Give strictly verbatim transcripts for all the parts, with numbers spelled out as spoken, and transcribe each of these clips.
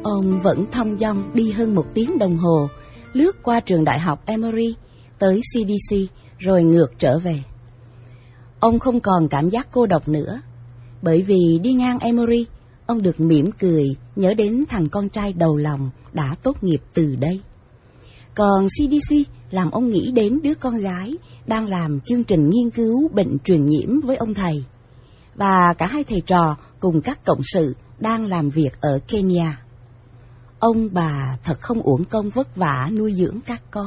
Ông vẫn thong dong đi hơn một tiếng đồng hồ, lướt qua trường đại học Emory, tới xê đê xê, rồi ngược trở về. Ông không còn cảm giác cô độc nữa, bởi vì đi ngang Emory, ông được mỉm cười nhớ đến thằng con trai đầu lòng đã tốt nghiệp từ đây. Còn xê đê xê làm ông nghĩ đến đứa con gái đang làm chương trình nghiên cứu bệnh truyền nhiễm với ông thầy, và cả hai thầy trò cùng các cộng sự đang làm việc ở Kenya. Ông bà thật không uổng công vất vả nuôi dưỡng các con.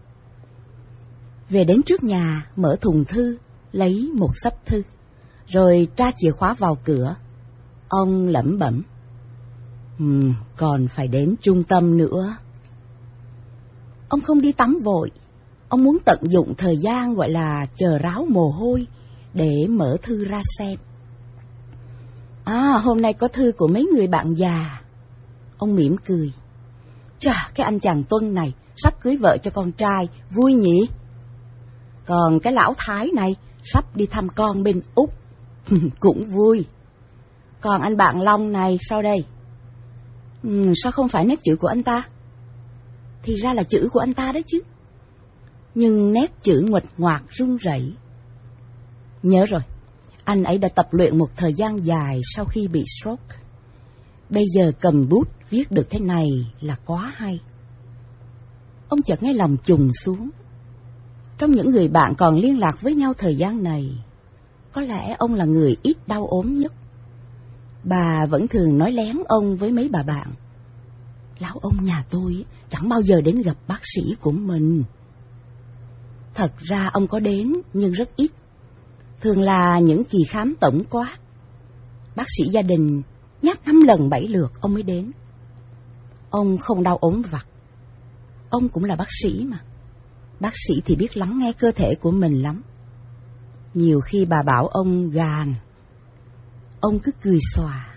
Về đến trước nhà, mở thùng thư, lấy một xấp thư, rồi tra chìa khóa vào cửa. Ông lẩm bẩm, uhm, còn phải đến trung tâm nữa. Ông không đi tắm vội. Ông muốn tận dụng thời gian gọi là chờ ráo mồ hôi để mở thư ra xem. À, hôm nay có thư của mấy người bạn già. Ông mỉm cười. Chà, cái anh chàng Tuân này sắp cưới vợ cho con trai, vui nhỉ? Còn cái lão Thái này sắp đi thăm con bên Úc, cũng vui. Còn anh bạn Long này sao đây? Ừ, sao không phải nét chữ của anh ta? Thì ra là chữ của anh ta đấy chứ. Nhưng nét chữ nguệch ngoạc run rẩy. Nhớ rồi, anh ấy đã tập luyện một thời gian dài sau khi bị stroke. Bây giờ cầm bút viết được thế này là quá hay. Ông chợt nghe lòng trùng xuống. Trong những người bạn còn liên lạc với nhau thời gian này, có lẽ ông là người ít đau ốm nhất. Bà vẫn thường nói lén ông với mấy bà bạn. Lão ông nhà tôi chẳng bao giờ đến gặp bác sĩ của mình. Thật ra ông có đến, nhưng rất ít. Thường là những kỳ khám tổng quát. Bác sĩ gia đình nhắc năm lần bảy lượt ông mới đến. Ông không đau ốm vặt. Ông cũng là bác sĩ mà. Bác sĩ thì biết lắng nghe cơ thể của mình lắm. Nhiều khi bà bảo ông gàn, ông cứ cười xòa.